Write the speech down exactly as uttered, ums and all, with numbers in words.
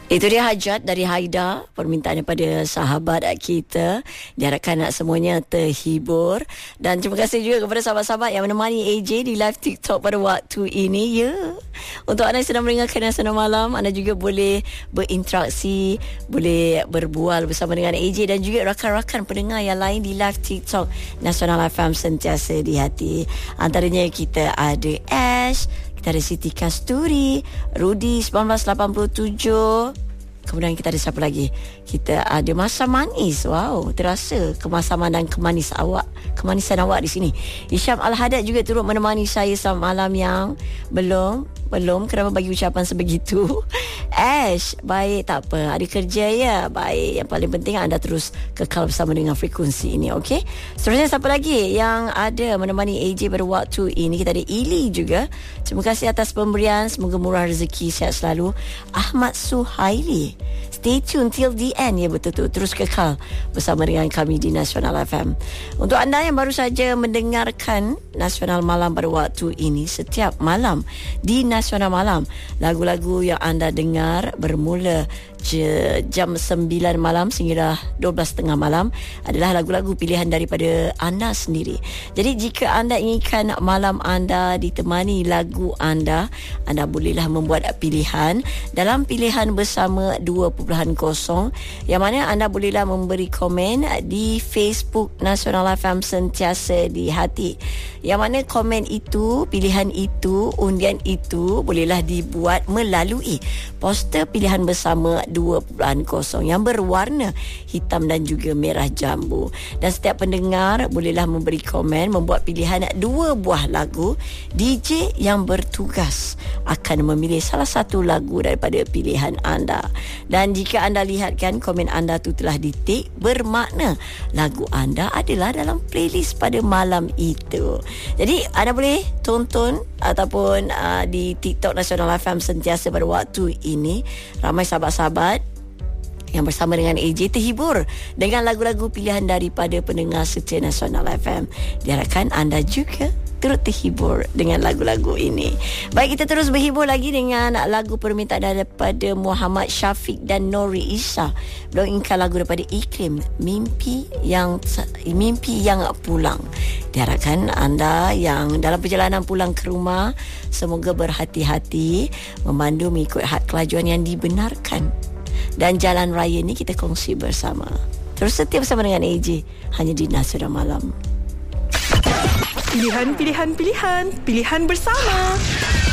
Itu dia hajat dari Haida, permintaan daripada sahabat kita. Diharapkan nak semuanya terhibur. Dan terima kasih juga kepada sahabat-sahabat yang menemani A J di live TikTok pada waktu ini. Ya, untuk anda yang sedang mendengarkan Nasional Malam, anda juga boleh berinteraksi, boleh berbual bersama dengan A J dan juga rakan-rakan pendengar yang lain di live TikTok Nasional F M Sentiasa di Hati. Antaranya kita ada Ash, kita ada Siti Kasturi, Rudy seribu sembilan ratus lapan puluh tujuh. Kemudian kita ada siapa lagi? Kita ada Masa Manis. Wow, terasa kemasaman dan kemanis awak, kemanisan awak di sini. Hisham Al-Hadad juga turut menemani saya selamat malam. Yang belum Belum, kenapa bagi ucapan sebegitu? Ash, baik, tak apa, ada kerja ya. Baik, yang paling penting anda terus kekal bersama dengan frekuensi ini, okey? Seterusnya siapa lagi yang ada menemani A J pada waktu ini? Kita ada Ili juga. Terima kasih atas pemberian, semoga murah rezeki, sihat selalu. Ahmad Suhaili, stay tune till the end. Ya, betul-betul terus kekal bersama dengan kami di Nasional F M. Untuk anda yang baru saja mendengarkan Nasional Malam pada waktu ini, setiap malam di Nasional Malam, lagu-lagu yang anda dengar bermula je, jam sembilan malam sehingga dua belas tiga puluh malam adalah lagu-lagu pilihan daripada anda sendiri. Jadi jika anda inginkan malam anda ditemani lagu anda, anda bolehlah membuat pilihan dalam pilihan bersama dua titik kosong, yang mana anda bolehlah memberi komen di Facebook Nasional F M Sentiasa di Hati. Yang mana komen itu, pilihan itu, undian itu bolehlah dibuat melalui poster pilihan bersama dua titik kosong yang berwarna hitam dan juga merah jambu. Dan setiap pendengar bolehlah memberi komen, membuat pilihan dua buah lagu. D J yang bertugas akan memilih salah satu lagu daripada pilihan anda. Dan jika anda lihatkan komen anda tu telah ditik, bermakna lagu anda adalah dalam playlist pada malam itu. Jadi anda boleh tonton ataupun uh, di TikTok Nasional F M Sentiasa pada waktu ini. Ramai sahabat-sahabat yang bersama dengan A J terhibur dengan lagu-lagu pilihan daripada pendengar setia Nasional F M. Diharapkan anda juga turut terhibur dengan lagu-lagu ini. Baik, kita terus berhibur lagi dengan lagu permintaan daripada Muhammad Syafiq dan Nori Isha. Beliau inginkan lagu daripada Iklim, Mimpi yang Mimpi yang Pulang. Diharapkan anda yang dalam perjalanan pulang ke rumah, semoga berhati-hati, memandu mengikut had kelajuan yang dibenarkan. Dan jalan raya ni kita kongsi bersama. Terus setia bersama dengan A J hanya di Nasional Malam. Pilihan, pilihan, pilihan. Pilihan bersama.